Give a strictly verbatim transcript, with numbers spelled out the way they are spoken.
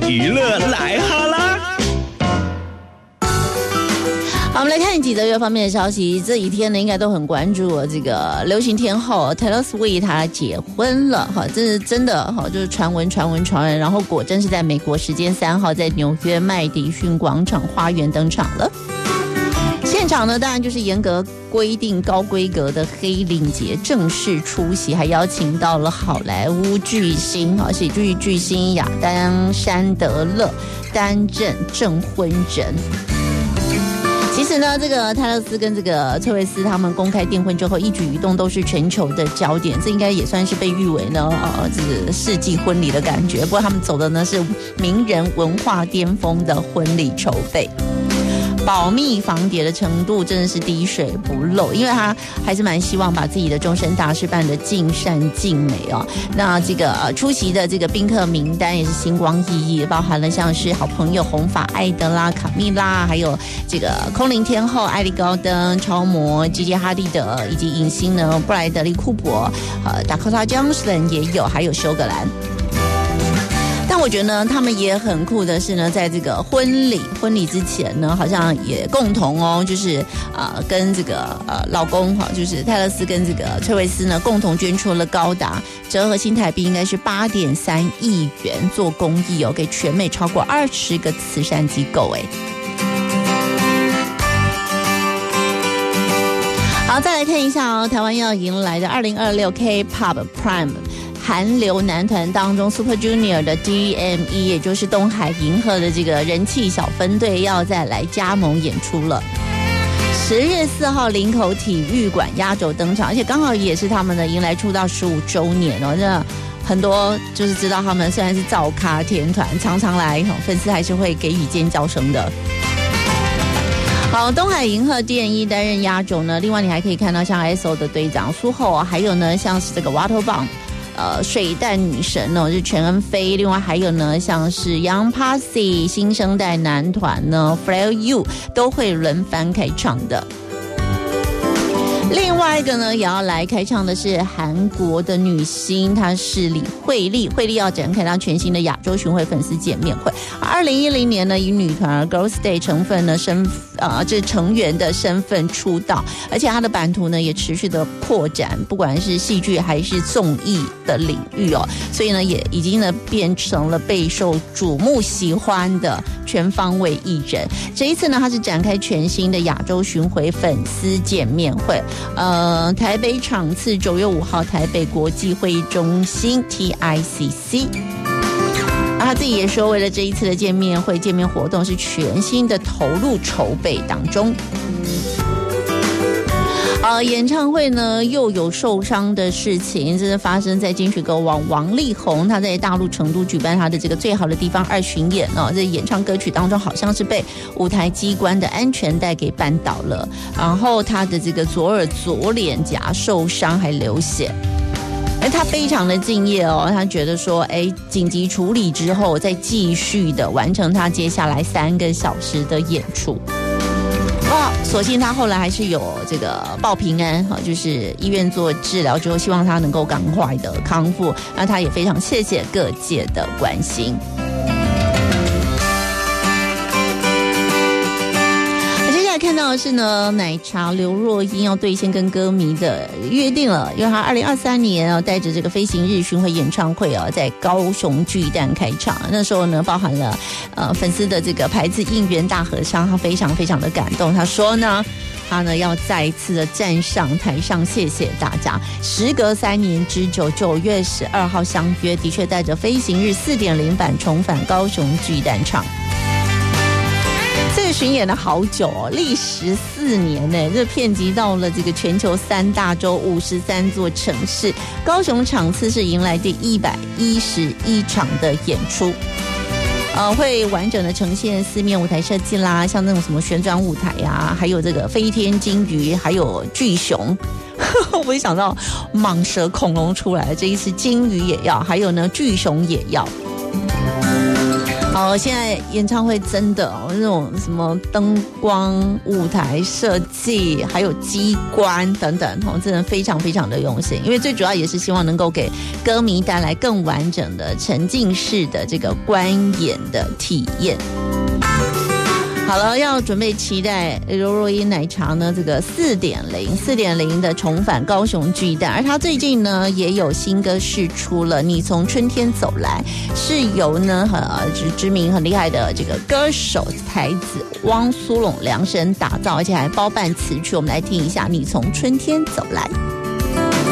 娱乐来哈啦。 好，我们来看几则娱乐方面的消息。这几天呢，应该都很关注这个流行天后 Taylor Swift 她结婚了，哈，这是真的哈，就是传闻传闻传闻，然后果真是在美国时间三号在纽约麦迪逊广场花园登场了。现场呢，当然就是严格规定高规格的黑领节正式出席，还邀请到了好莱坞巨星啊，喜剧巨星亚当·山德勒担任证婚人。其实呢，这个泰勒斯跟这个崔维斯他们公开订婚之后，一举一动都是全球的焦点，这应该也算是被誉为呢，呃，这是世纪婚礼的感觉。不过他们走的呢是名人文化巅峰的婚礼筹备。保密防谍的程度真的是滴水不漏，因为他还是蛮希望把自己的终身大事办得尽善尽美哦。那这个、呃、出席的这个宾客名单也是星光熠熠，包含了像是好朋友红发艾德拉、卡蜜拉，还有这个空灵天后艾莉高登、超模吉吉哈蒂德，以及影星呢布莱德利库珀、呃达科塔江斯顿也有，还有休格兰。但我觉得呢，他们也很酷的是呢，在这个婚礼婚礼之前呢，好像也共同哦，就是呃跟这个呃老公哈，就是泰勒斯跟这个崔维斯呢，共同捐出了高达折合新台币应该是八点三亿元做公益哦，给全美超过二十个慈善机构哎。好，再来看一下哦，台湾要迎来的二零二六 K-pop Prime。韩流男团当中 Super Junior 的 D M E， 也就是东海银河的这个人气小分队要再来加盟演出了。十月四号林口体育馆压轴登场，而且刚好也是他们的迎来出道十五周年哦。这很多就是知道他们虽然是造咖天团，常常来粉丝还是会给予尖叫声的。好，东海银河 D M E 担任压轴呢。另外你还可以看到像 S O 的队长苏厚，还有呢像是这个 Waterbomb。呃，水弹女神哦，是全恩菲。另外还有呢，像是 Young Posse 新生代男团呢 ，Flare You 都会轮番开唱的。另外一个呢，也要来开唱的是韩国的女星，她是李惠利。惠利要展开她全新的亚洲巡回粉丝见面会。二零一零年呢，以女团 Girls Day 成分呢身呃这成员的身份出道，而且她的版图呢也持续的扩展，不管是戏剧还是综艺的领域哦，所以呢也已经呢变成了备受瞩目喜欢的全方位艺人。这一次呢，她是展开全新的亚洲巡回粉丝见面会。呃，台北场次九月五号台北国际会议中心 T I C C。啊，他自己也说，为了这一次的见面会、见面活动是全新的投入筹备当中。呃，演唱会呢又有受伤的事情，这是发生在金曲歌王王力宏，他在大陆成都举办他的这个最好的地方二巡演哦，在演唱歌曲当中好像是被舞台机关的安全带给绊倒了，然后他的这个左耳左脸颊受伤还流血。而他非常的敬业哦，他觉得说，哎，紧急处理之后再继续的完成他接下来三个小时的演出。哇，所幸他后来还是有这个报平安哈，就是医院做治疗之后，希望他能够赶快的康复。那他也非常谢谢各界的关心。看到的是呢，奶茶刘若英要兑现跟歌迷的约定了，因为她二零二三年啊带着这个飞行日巡回演唱会啊，在高雄巨蛋开场。那时候呢，包含了呃粉丝的这个牌子应援大合唱，她非常非常的感动。她说呢，她呢要再一次的站上台上，谢谢大家。时隔三年之久，九月十二号相约，的确带着飞行日四点零版重返高雄巨蛋场。这个巡演了好久哦，历时四年呢，这遍及到了这个全球三大洲五十三座城市。高雄场次是迎来第一百一十一场的演出，呃，会完整的呈现四面舞台设计啦，像那种什么旋转舞台啊，还有这个飞天金鱼，还有巨熊。我一想到蟒蛇恐龙出来，这一次金鱼也要，还有呢巨熊也要。 好，现在演唱会真的哦，那种什么灯光、舞台设计，还有机关等等，哦，真的非常非常的用心。因为最主要也是希望能够给歌迷带来更完整的沉浸式的这个观演的体验。好了，要准备期待柔柔音奶茶呢这个四点零四点零的重返高雄巨蛋，而他最近呢也有新歌释出了，你从春天走来，是由呢很知知名很厉害的这个歌手才子汪苏泷量身打造，而且还包办词曲，我们来听一下你从春天走来。